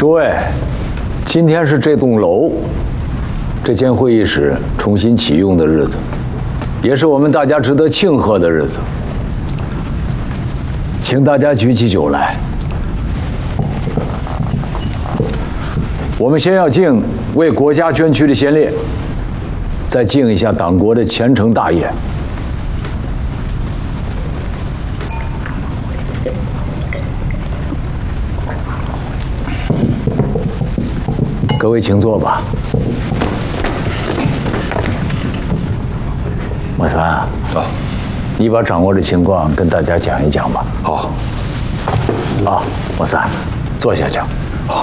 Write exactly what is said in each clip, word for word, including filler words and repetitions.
诸位，今天是这栋楼、这间会议室重新启用的日子，也是我们大家值得庆贺的日子。请大家举起酒来。我们先要敬为国家捐躯的先烈，再敬一下党国的前程大业。各位请坐吧。莫三啊， 啊， 你把掌握的情况跟大家讲一讲吧。 好。 啊，莫三，坐下讲。 好。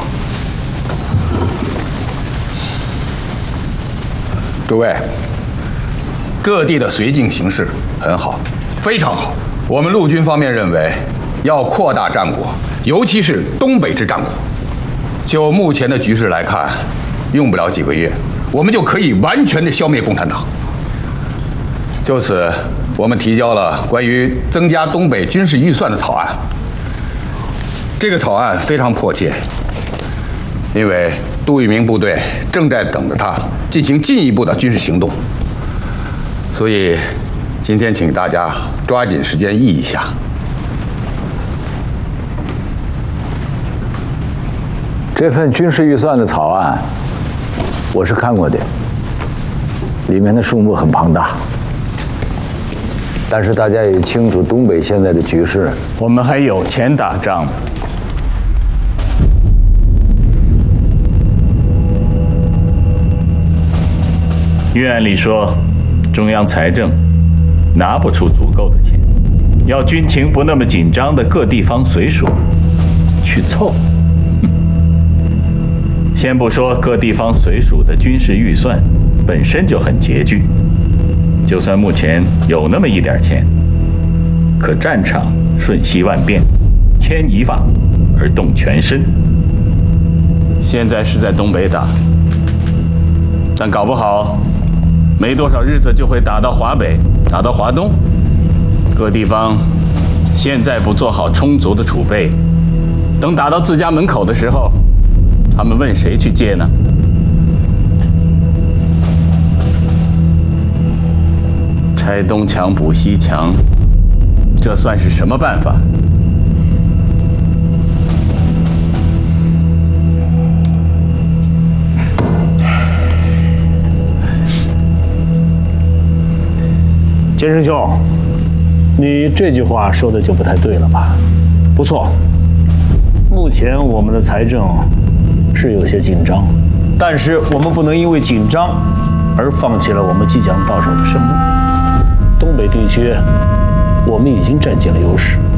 诸位，各地的绥靖形势很好，非常好。我们陆军方面认为，要扩大战果，尤其是东北之战果。就目前的局势来看，用不了几个月，我们就可以完全的消灭共产党。就此，我们提交了关于增加东北军事预算的草案。这个草案非常迫切，因为杜聿明部队正在等着他进行进一步的军事行动，所以今天请大家抓紧时间议一下。 这份军事预算的草案，我是看过的，里面的数目很庞大，但是大家也清楚东北现在的局势， 我们还有钱打仗。预案里说，中央财政拿不出足够的钱，要军情不那么紧张的各地方绥署去凑。先不说各地方绥署的军事预算本身就很拮据，就算目前有那么一点钱，可战场瞬息万变，牵一发而动全身。现在是在东北打，但搞不好没多少日子就会打到华北，打到华东。各地方现在不做好充足的储备，等打到自家门口的时候，他们问谁去接呢？拆东墙补西墙，这算是什么办法？ 钱师兄，你这句话说的就不太对了吧？不错，目前我们的财政是有些紧张，但是我们不能因为紧张而放弃了我们即将到手的生路。东北地区，我们已经占尽了优势，